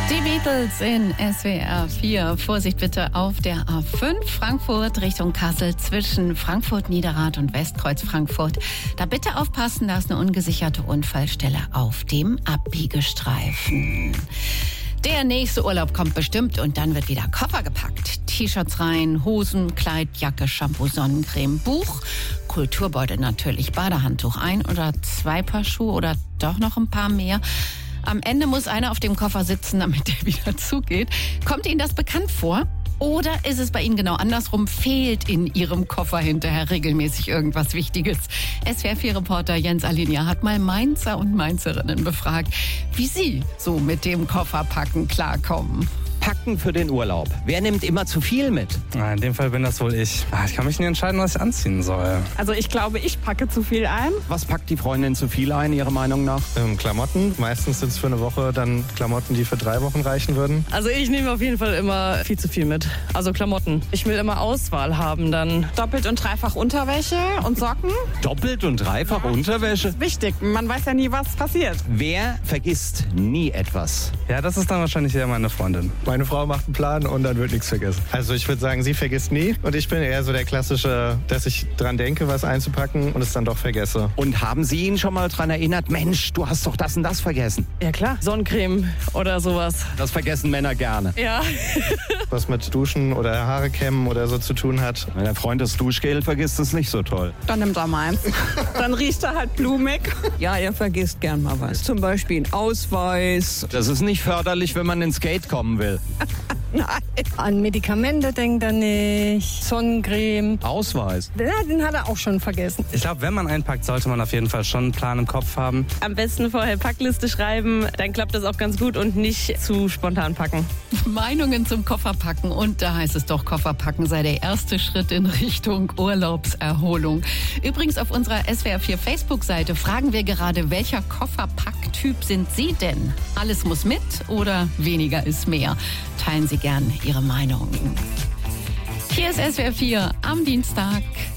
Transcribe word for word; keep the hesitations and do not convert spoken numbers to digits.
Die Beatles in S W R vier. Vorsicht bitte auf der A fünf Frankfurt Richtung Kassel zwischen Frankfurt Niederrad und Westkreuz Frankfurt. Da bitte aufpassen, da ist eine ungesicherte Unfallstelle auf dem Abbiegestreifen. Der nächste Urlaub kommt bestimmt und dann wird wieder Koffer gepackt. T-Shirts rein, Hosen, Kleid, Jacke, Shampoo, Sonnencreme, Buch, Kulturbeutel natürlich, Badehandtuch, ein oder zwei Paar Schuhe oder doch noch ein paar mehr. Am Ende muss einer auf dem Koffer sitzen, damit der wieder zugeht. Kommt Ihnen das bekannt vor? Oder ist es bei Ihnen genau andersrum? Fehlt in Ihrem Koffer hinterher regelmäßig irgendwas Wichtiges? S W R vier Reporter Jens Alinja hat mal Mainzer und Mainzerinnen befragt, wie sie so mit dem Kofferpacken klarkommen. Packen für den Urlaub. Wer nimmt immer zu viel mit? In dem Fall bin das wohl ich. Ich kann mich nicht entscheiden, was ich anziehen soll. Also ich glaube, ich packe zu viel ein. Was packt die Freundin zu viel ein, Ihrer Meinung nach? Ähm, Klamotten. Meistens sind es für eine Woche dann Klamotten, die für drei Wochen reichen würden. Also ich nehme auf jeden Fall immer viel zu viel mit. Also Klamotten. Ich will immer Auswahl haben dann. Doppelt und dreifach Unterwäsche und Socken. Doppelt und dreifach ja. Unterwäsche? Das ist wichtig. Man weiß ja nie, was passiert. Wer vergisst nie etwas? Ja, das ist dann wahrscheinlich eher meine Freundin. Meine Frau macht einen Plan und dann wird nichts vergessen. Also ich würde sagen, sie vergisst nie und ich bin eher so der klassische, dass ich dran denke, was einzupacken und es dann doch vergesse. Und haben Sie ihn schon mal dran erinnert, Mensch, du hast doch das und das vergessen? Ja klar, Sonnencreme oder sowas. Das vergessen Männer gerne. Ja. Was mit Duschen oder Haare kämmen oder so zu tun hat. Wenn der Freund das Duschgel vergisst, ist nicht so toll. Dann nimmt er meins. Dann riecht er halt blumig. Ja, er vergisst gern mal was. Zum Beispiel einen Ausweis. Das ist nicht förderlich, wenn man ins Skate kommen will. Nein. An Medikamente denkt er nicht. Sonnencreme. Ausweis. Ja, den hat er auch schon vergessen. Ich glaube, wenn man einpackt, sollte man auf jeden Fall schon einen Plan im Kopf haben. Am besten vorher Packliste schreiben, dann klappt das auch ganz gut und nicht zu spontan packen. Meinungen zum Kofferpacken und da heißt es doch, Kofferpacken sei der erste Schritt in Richtung Urlaubserholung. Übrigens auf unserer S W R vier Facebook-Seite fragen wir gerade, welcher Kofferpacktyp sind Sie denn? Alles muss mit oder weniger ist mehr? Teilen Sie gern Ihre Meinung. Hier ist S W R vier am Dienstag.